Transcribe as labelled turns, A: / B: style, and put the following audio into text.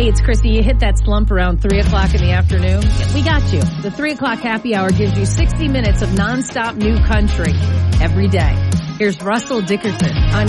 A: Hey, it's Christy. You hit that slump around 3 o'clock in the afternoon. We got you. The 3 o'clock happy hour gives you 60 minutes of nonstop new country every day. Here's Russell Dickerson on